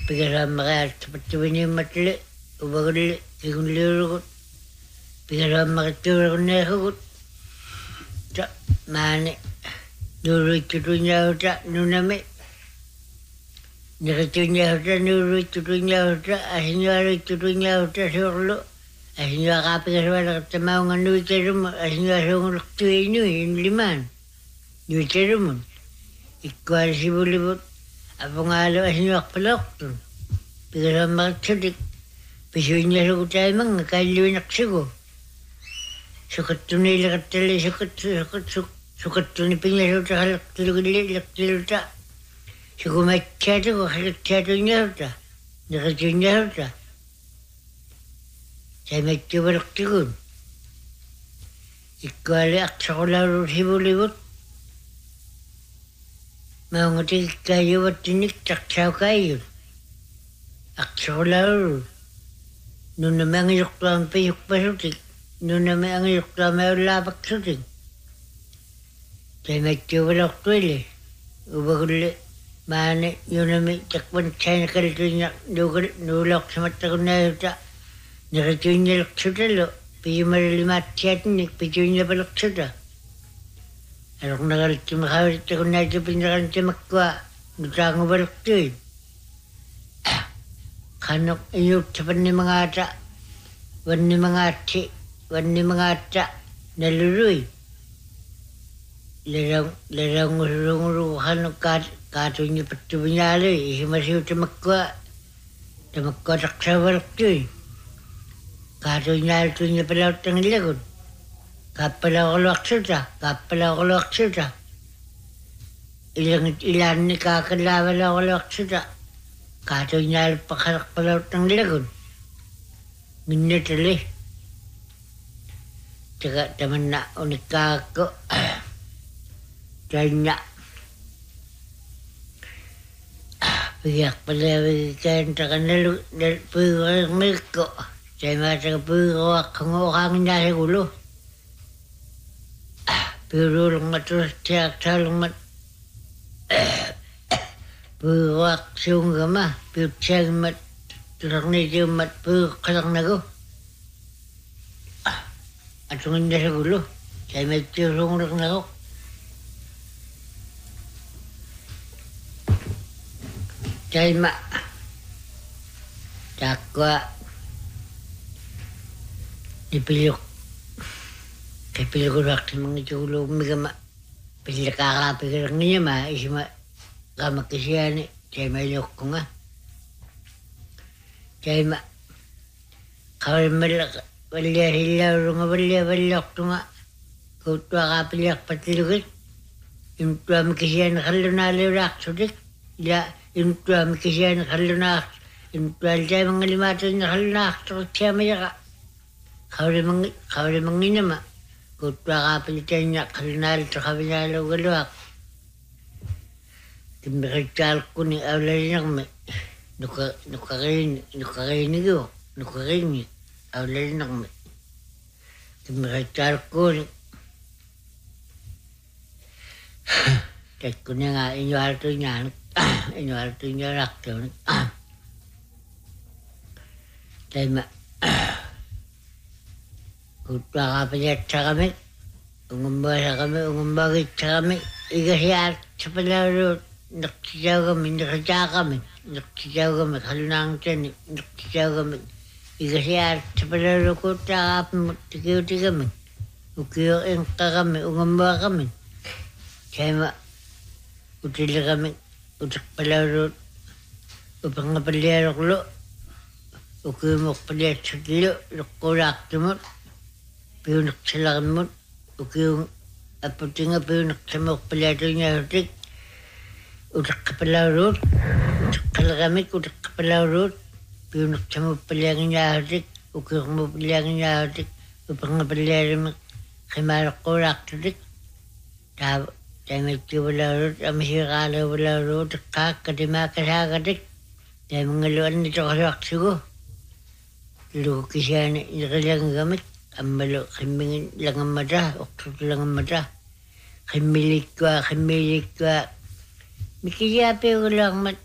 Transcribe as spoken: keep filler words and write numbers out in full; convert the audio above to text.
Pigarammaga tapattuvinimmatle uvagulle kigunliurugut pigarammagattuurugunneerugut ta maane nuuruittutunjauta nunami nirituunjauta nuuruittutunjauta asinuaruittutunjauta suurlu asinuaqaapigasuvalaqattamaungannuiterumu asinuasuunguluktuinui inlimaan nuiterumun ikkualisivulivut apungalo asinuarpalortun pigarammagatsutik pisuinniasugutaimanga kalluinaqsigu sukattuniiliqattali sukut sukut sukattuni pingasutaqalertilugilli ilertiluta sukumatsaatugu qalittaatuinniaruta niqituinniaruta saimattuvalertigun ikkuali aqsaqulaurut hivulivut maungatikikkaayuvattinik taqsaukaayut aqsaqulaurut nunami angiluqtuam piyukpasutik nunami angiluqtuama ullaapaksutik saimattuvalertuili uvagulle maane nunami takwan sainakaltuinna nuugal nuuloqsamattagunnaayuta niqituinnilerksutalu piyumalilimaatiatinnik pituinnapalerksuta alornagalittimaqavalittagunnaatipinneqantimakkua nutaanguvalertuit qannoq iyuuttapannimangaata vannimangaatti vannimangaatta nalului lerang lerangurunguru qannoq kaat kaatuinnipattuviñaalui isimasiutamakua tamakkua taqsavalertui kaatuiñaaltuinnapalauttangilakut kappalauqaluaqsuta kappalauqaluaqsuta ilangit ilaanni kaakallaavalauqaluaqsuta kaatuiñaaluppaqalaqpalauttangilakut minnatali taga tamanna unikkaakko tainna pigiaqpalaavigikkaan taqannalu puiguaqmirko taimaataga puiguaqanguoqaanginnaasagulu piuruulungaturatiaqtaalungat puiguaqsuungama piutsaagimat tularniitiummat puiguqqalarnagu atunginnasagulu taimattiusuungulaqnagu taima takkua ipiluk kipilukuluaqtimangituguluummigama pillakaaqaapigalangiñama isima qaamakkisiaani taimailuuqkunga taima qavalmalla valliasillauruunga vallia valliortunga kuuttuaqaapiliarpatilugit imtuamikisiani qallunaaliulaaqsutik ila imtuamikisiani qallunaaq imtualitaimangalimaatunna qallunaaqtorutiamayaqa qavlimangi qavlimangiñama kuuttuaqaapilitainna qallunaalitaqavinaaluugaluaq kimmiqittaalquni aulalinermi nuka nukariini nukariinigiu nukariini aulalinermi kimmiqittaalquuni takkunianga iñuaaltuiñaanik iñuaaltuiñaaraqtuunik taima kuuttuaqaapiliatsaqamik ungumbaasaqamik ungumbaagitsaqamik igasiaat sapalauruut neqtitaugamik neqitaaqamik neqtitaugamik qallunaangtani neqtitaugamik igasiaat sapalauruut kuuttaaqaapimut tikiutigamik ukiu inqqagamik ungumbaaqamik taima utiligamik utiqpalauruut upangapallialuqlu ukiumuqpaliatsutilu luqqulaaqtumut piuneqsilarimmut ukiun apputinga piuneqsamuuqpaliatuiñaarutik utiqqapalauruut utiqqalagamik utiqqapalauruut piuneqsamuuppaliangiñaarutik ukiurmuuppaliangiñaarutik upangapallialimik qimaaluqqulaaqtutik taa taimattuvalauruut amisiqaalauvalauruut iqqaakkatimaakkasaagatik taimangalu annitoqaluaqsigu lukisiani niqilangamik ammalu qimmingin langammata uqtutulangammata qimmilikkua qimmilikkua mikiyaapiugulaarmat